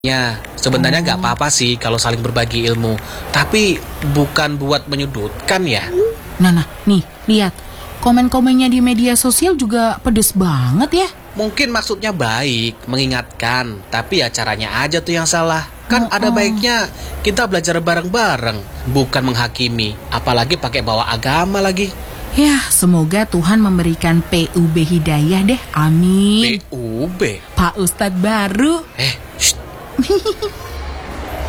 Ya, sebenarnya nggak apa-apa sih kalau saling berbagi ilmu, tapi bukan buat menyudutkan ya. Nah, nih, lihat. Komen-komennya di media sosial juga pedes banget ya. Mungkin maksudnya baik, mengingatkan, tapi ya caranya aja tuh yang salah. Kan ada baiknya kita belajar bareng-bareng, bukan menghakimi, apalagi pakai bawa agama lagi. Ya, semoga Tuhan memberikan PUB Hidayah deh. Amin. PUB? Pak Ustadz baru. Shh.